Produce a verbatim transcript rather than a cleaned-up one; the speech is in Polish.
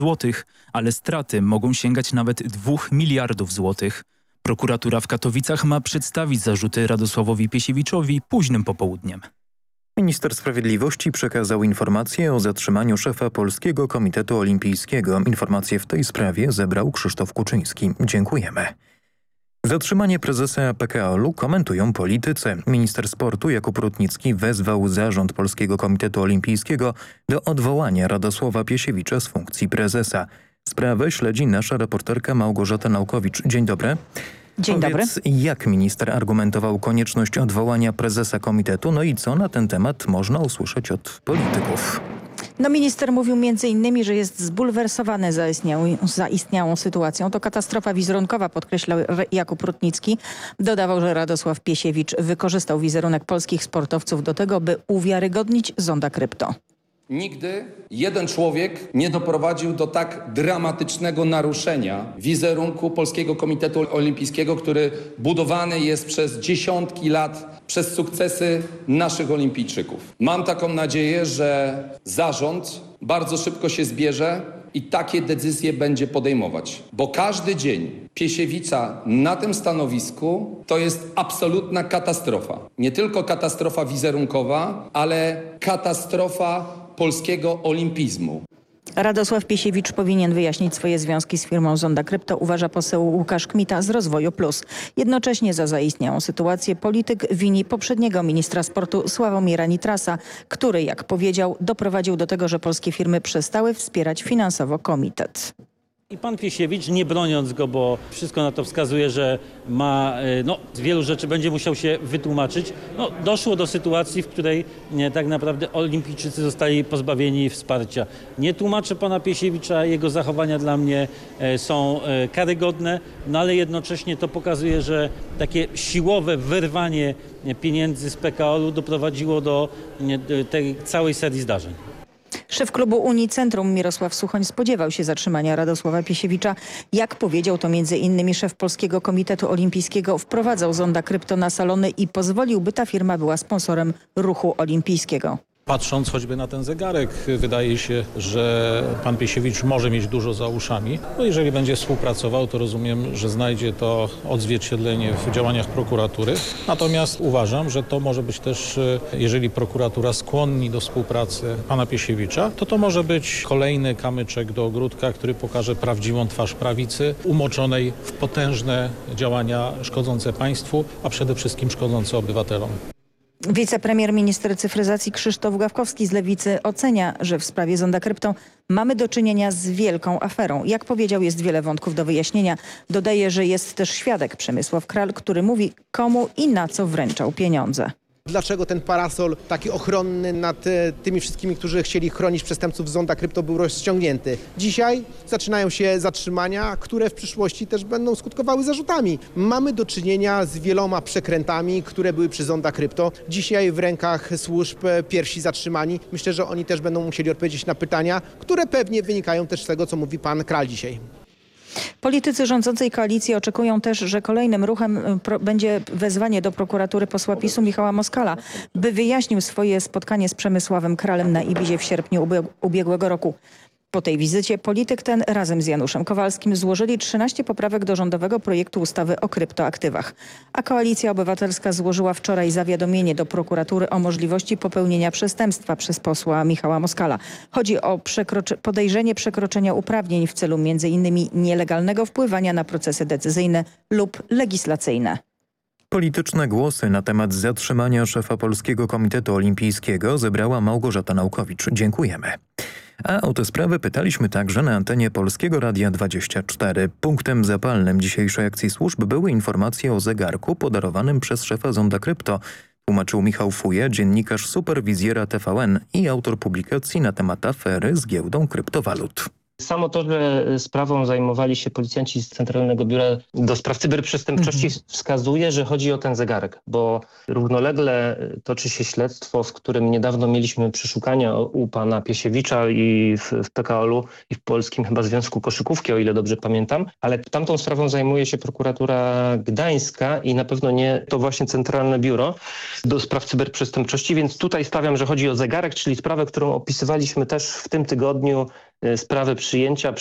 złotych, ale straty mogą sięgać nawet dwóch miliardów złotych. Prokuratura w Katowicach ma przedstawić zarzuty Radosławowi Piesiewiczowi późnym popołudniem. Minister Sprawiedliwości przekazał informację o zatrzymaniu szefa Polskiego Komitetu Olimpijskiego. Informacje w tej sprawie zebrał Krzysztof Kuczyński. Dziękujemy. Zatrzymanie prezesa P K O L u komentują politycy. Minister sportu Jakub Rutnicki wezwał zarząd Polskiego Komitetu Olimpijskiego do odwołania Radosława Piesiewicza z funkcji prezesa. Sprawę śledzi nasza reporterka Małgorzata Naukowicz. Dzień dobry. Dzień Powiedz, dobry. jak minister argumentował konieczność odwołania prezesa komitetu, no i co na ten temat można usłyszeć od polityków? No minister mówił między innymi, że jest zbulwersowany zaistniałą, zaistniałą sytuacją. To katastrofa wizerunkowa, podkreślał Jakub Rutnicki. Dodawał, że Radosław Piesiewicz wykorzystał wizerunek polskich sportowców do tego, by uwiarygodnić zonda krypto. Nigdy jeden człowiek nie doprowadził do tak dramatycznego naruszenia wizerunku Polskiego Komitetu Olimpijskiego, który budowany jest przez dziesiątki lat przez sukcesy naszych olimpijczyków. Mam taką nadzieję, że zarząd bardzo szybko się zbierze i takie decyzje będzie podejmować. Bo każdy dzień Piesiewicza na tym stanowisku to jest absolutna katastrofa. Nie tylko katastrofa wizerunkowa, ale katastrofa polskiego olimpizmu. Radosław Piesiewicz powinien wyjaśnić swoje związki z firmą Zonda Krypto, uważa poseł Łukasz Kmita z Rozwoju Plus. Jednocześnie za zaistniałą sytuację polityk wini poprzedniego ministra sportu Sławomira Nitrasa, który, jak powiedział, doprowadził do tego, że polskie firmy przestały wspierać finansowo komitet. I pan Piesiewicz, nie broniąc go, bo wszystko na to wskazuje, że ma, no, z wielu rzeczy będzie musiał się wytłumaczyć, no, doszło do sytuacji, w której nie, tak naprawdę olimpijczycy zostali pozbawieni wsparcia. Nie tłumaczę pana Piesiewicza, jego zachowania dla mnie e, są e, karygodne, no ale jednocześnie to pokazuje, że takie siłowe wyrwanie pieniędzy z P K O L u doprowadziło do nie, tej całej serii zdarzeń. Szef klubu Unii Centrum Mirosław Suchoń spodziewał się zatrzymania Radosława Piesiewicza. Jak powiedział, to między innymi szef Polskiego Komitetu Olimpijskiego wprowadzał zonda krypto na salony i pozwolił, by ta firma była sponsorem ruchu olimpijskiego. Patrząc choćby na ten zegarek, wydaje się, że pan Piesiewicz może mieć dużo za uszami. No jeżeli będzie współpracował, to rozumiem, że znajdzie to odzwierciedlenie w działaniach prokuratury. Natomiast uważam, że to może być też, jeżeli prokuratura skłonni do współpracy pana Piesiewicza, to to może być kolejny kamyczek do ogródka, który pokaże prawdziwą twarz prawicy, umoczonej w potężne działania szkodzące państwu, a przede wszystkim szkodzące obywatelom. Wicepremier minister cyfryzacji Krzysztof Gawkowski z Lewicy ocenia, że w sprawie zonda krypto mamy do czynienia z wielką aferą. Jak powiedział, jest wiele wątków do wyjaśnienia. Dodaje, że jest też świadek Przemysław Kral, który mówi, komu i na co wręczał pieniądze. Dlaczego ten parasol taki ochronny nad e, tymi wszystkimi, którzy chcieli chronić przestępców z zonda krypto, był rozciągnięty? Dzisiaj zaczynają się zatrzymania, które w przyszłości też będą skutkowały zarzutami. Mamy do czynienia z wieloma przekrętami, które były przy zonda krypto. Dzisiaj w rękach służb pierwsi zatrzymani. Myślę, że oni też będą musieli odpowiedzieć na pytania, które pewnie wynikają też z tego, co mówi pan Kral dzisiaj. Politycy rządzącej koalicji oczekują też, że kolejnym ruchem pro, będzie wezwanie do prokuratury posła PiSu Michała Moskala, by wyjaśnił swoje spotkanie z Przemysławem Kralem na Ibizie w sierpniu ubiegłego roku. Po tej wizycie polityk ten razem z Januszem Kowalskim złożyli trzynaście poprawek do rządowego projektu ustawy o kryptoaktywach. A Koalicja Obywatelska złożyła wczoraj zawiadomienie do prokuratury o możliwości popełnienia przestępstwa przez posła Michała Moskala. Chodzi o przekroczy- podejrzenie przekroczenia uprawnień w celu między innymi nielegalnego wpływania na procesy decyzyjne lub legislacyjne. Polityczne głosy na temat zatrzymania szefa Polskiego Komitetu Olimpijskiego zebrała Małgorzata Naukowicz. Dziękujemy. A o tę sprawę pytaliśmy także na antenie Polskiego Radia dwadzieścia cztery. Punktem zapalnym dzisiejszej akcji służb były informacje o zegarku podarowanym przez szefa zonda krypto. Tłumaczył Michał Fuje, dziennikarz Superwizjera T V N i autor publikacji na temat afery z giełdą kryptowalut. Samo to, że sprawą zajmowali się policjanci z Centralnego Biura do Spraw Cyberprzestępczości mhm. wskazuje, że chodzi o ten zegarek, bo równolegle toczy się śledztwo, w którym niedawno mieliśmy przeszukania u pana Piesiewicza i w, w P K O L u i w Polskim chyba Związku Koszykówki, o ile dobrze pamiętam, ale tamtą sprawą zajmuje się prokuratura gdańska i na pewno nie to właśnie Centralne Biuro do Spraw Cyberprzestępczości, więc tutaj stawiam, że chodzi o zegarek, czyli sprawę, którą opisywaliśmy też w tym tygodniu sprawę przyjęcia